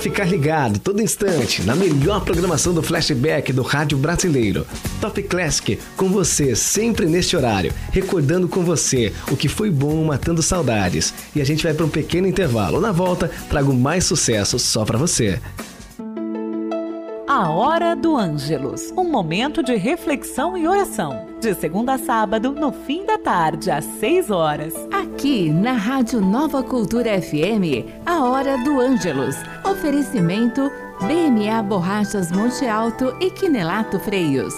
ficar ligado todo instante na melhor programação do Flashback do rádio brasileiro. Top Classic, com você sempre neste horário, recordando com você o que foi bom, matando saudades. E a gente vai para um pequeno intervalo. Na volta, trago mais sucesso só para você. A Hora do Ângelus, um momento de reflexão e oração. De segunda a sábado, no fim da tarde, às 6 horas. Aqui na Rádio Nova Cultura FM, a Hora do Ângelus. Oferecimento BMA Borrachas Monte Alto e Quinelato Freios.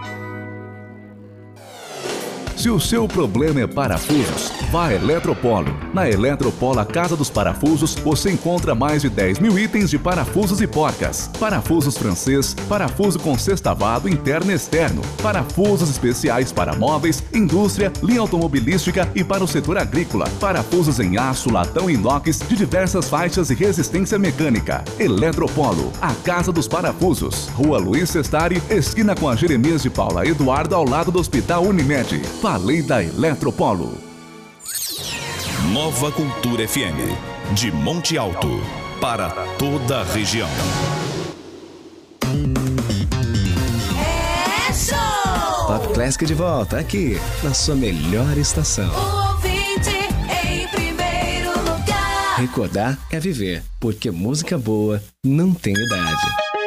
Se o seu problema é parafusos, vá a Eletropolo. Na Eletropolo, a Casa dos Parafusos, você encontra mais de 10 mil itens de parafusos e porcas. Parafusos francês, parafuso com sextavado interno e externo, parafusos especiais para móveis, indústria, linha automobilística e para o setor agrícola. Parafusos em aço, latão e inox de diversas faixas e resistência mecânica. Eletropolo, a Casa dos Parafusos. Rua Luiz Sestari, esquina com a Jeremias de Paula Eduardo, ao lado do Hospital Unimed. Falei da Eletropolo. Nova Cultura FM, de Monte Alto, para toda a região. É show! Top Classic de volta, aqui, na sua melhor estação. O ouvinte em primeiro lugar. Recordar é viver, porque música boa não tem idade.